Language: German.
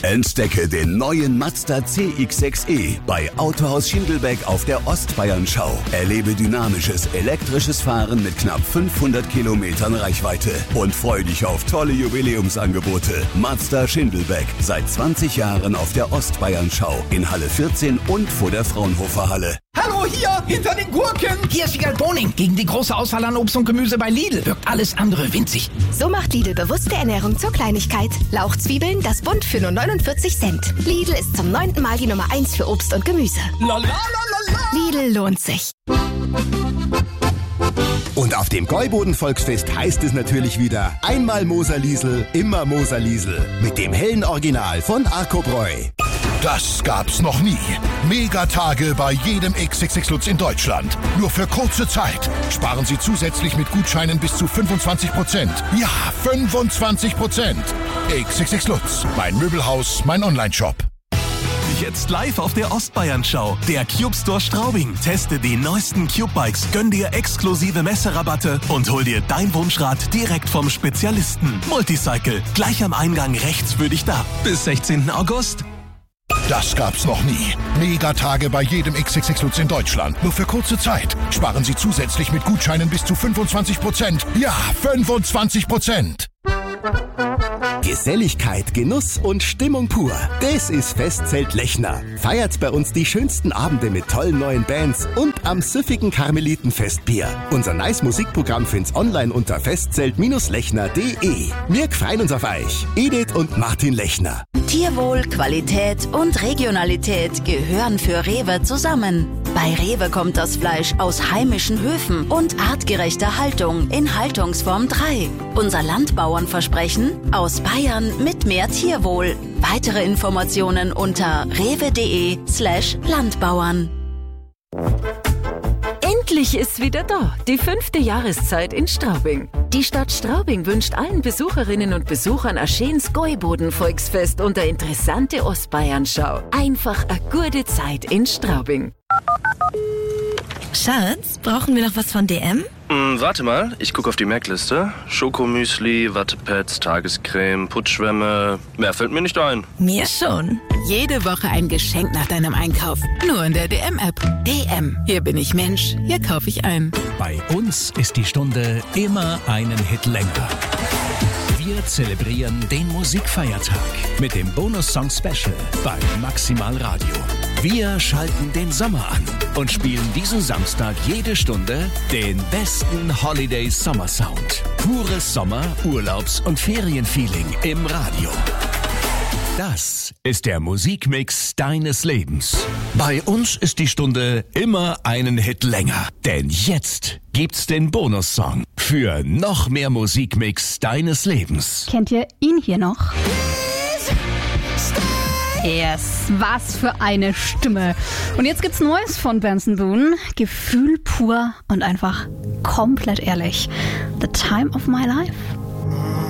Entdecke den neuen Mazda CX-6e bei Autohaus Schindelbeck auf der Ostbayern-Schau. Erlebe dynamisches, elektrisches Fahren mit knapp 500 Kilometern Reichweite und freu dich auf tolle Jubiläumsangebote. Mazda Schindelbeck, seit 20 Jahren auf der Ostbayern-Schau in Halle 14 und vor der Fraunhofer Halle. Hallo, hier, hinter den Gurken. Hier ist Wiegald Boning. Gegen die große Auswahl an Obst und Gemüse bei Lidl wirkt alles andere winzig. So macht Lidl bewusste Ernährung zur Kleinigkeit. Lauchzwiebeln, das Bund für nur 49 Cent. Lidl ist zum 9. Mal die Nummer 1 für Obst und Gemüse. La, la, la, la, la. Lidl lohnt sich. Und auf dem Gäuboden-Volksfest heißt es natürlich wieder: einmal Moserliesel, immer Moserliesel. Mit dem hellen Original von Arco Bräu. Das gab's noch nie. Megatage bei jedem XXX Lutz in Deutschland. Nur für kurze Zeit. Sparen Sie zusätzlich mit Gutscheinen bis zu 25%. Ja, 25%. XXX Lutz. Mein Möbelhaus, mein Onlineshop. Jetzt live auf der Ostbayern-Schau. Der Cube Store Straubing. Teste die neuesten Cube-Bikes, gönn dir exklusive Messerabatte und hol dir dein Wunschrad direkt vom Spezialisten. Multicycle, gleich am Eingang rechts für dich da. Bis 16. August. Das gab's noch nie. Megatage bei jedem XXX Lutz in Deutschland. Nur für kurze Zeit. Sparen Sie zusätzlich mit Gutscheinen bis zu 25%. Ja, 25%. Geselligkeit, Genuss und Stimmung pur. Das ist Festzelt Lechner. Feiert bei uns die schönsten Abende mit tollen neuen Bands und am süffigen Karmelitenfestbier. Unser nice Musikprogramm find's online unter festzelt-lechner.de. Wir freuen uns auf euch. Edith und Martin Lechner. Tierwohl, Qualität und Regionalität gehören für Rewe zusammen. Bei Rewe kommt das Fleisch aus heimischen Höfen und artgerechter Haltung in Haltungsform 3. Unser Landbauernversprechen: aus Bayern mit mehr Tierwohl. Weitere Informationen unter rewe.de/Landbauern. Endlich ist wieder da, die 5. Jahreszeit in Straubing. Die Stadt Straubing wünscht allen Besucherinnen und Besuchern ein schönes Gäuboden-Volksfest und eine interessante Ostbayern-Schau. Einfach eine gute Zeit in Straubing. Schatz, brauchen wir noch was von DM? Warte mal, ich gucke auf die Merkliste. Schokomüsli, Wattepads, Tagescreme, Putzschwämme. Mehr fällt mir nicht ein. Mir schon. Jede Woche ein Geschenk nach deinem Einkauf. Nur in der DM-App. DM. Hier bin ich Mensch. Hier kaufe ich ein. Bei uns ist die Stunde immer einen Hit länger. Wir zelebrieren den Musikfeiertag mit dem Bonus-Song Special bei Maximal Radio. Wir schalten den Sommer an und spielen diesen Samstag jede Stunde den besten Holiday-Sommer-Sound. Pures Sommer-, Urlaubs- und Ferienfeeling im Radio. Das ist der Musikmix deines Lebens. Bei uns ist die Stunde immer einen Hit länger. Denn jetzt gibt's den Bonussong für noch mehr Musikmix deines Lebens. Kennt ihr ihn hier noch? Yes, was für eine Stimme. Und jetzt gibt's Neues von Benson Boone. Gefühl pur und einfach komplett ehrlich. The Time of My Life.